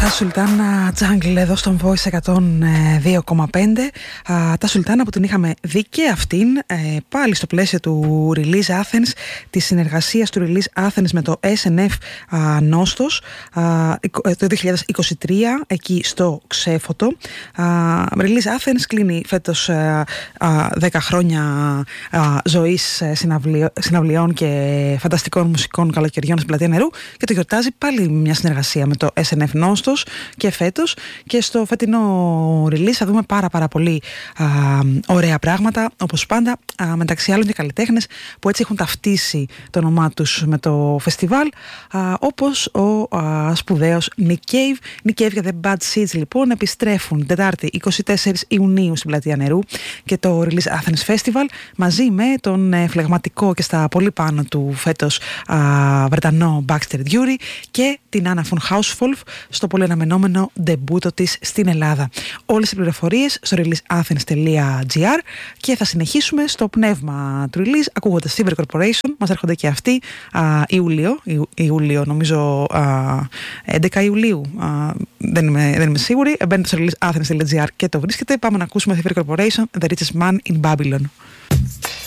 Τα Σουλτάνα Jungle εδώ στον Voice 102,5. Τα Σουλτάνα που την είχαμε δει και αυτήν πάλι στο πλαίσιο του Release Athens, της συνεργασίας του Release Athens με το SNF Νόστος το 2023 εκεί στο Ξέφωτο. Release Athens κλείνει φέτος 10 χρόνια ζωής συναυλιών και φανταστικών μουσικών καλοκαιριών στην Πλατεία Νερού και το γιορτάζει πάλι μια συνεργασία με το SNF Νόστος και φέτος, και στο φετινό release θα δούμε πάρα πολύ ωραία πράγματα, όπως πάντα, μεταξύ άλλων και καλλιτέχνες που έτσι έχουν ταυτίσει το όνομά τους με το φεστιβάλ, όπως ο σπουδαίος Nick Cave. Nick Cave και The Bad Seeds λοιπόν επιστρέφουν Τετάρτη 24 Ιουνίου στην Πλατεία Νερού και το Release Athens Festival, μαζί με τον φλεγματικό και στα πολύ πάνω του φέτος Βρετανό Baxter Dury και την Anna von Hauswolf στο πολύ αναμενόμενο ντεμπούτο της στην Ελλάδα. Όλες οι πληροφορίες στο releaseathens.gr, και θα συνεχίσουμε στο πνεύμα του release ακούγοντας Silver Corporation. Μας έρχονται και αυτοί Ιούλιο, νομίζω 11 Ιουλίου, δεν είμαι σίγουρη. Μπαίνετε στο releaseathens.gr και το βρίσκετε. Πάμε να ακούσουμε Silver Corporation, The Richest Man in Babylon.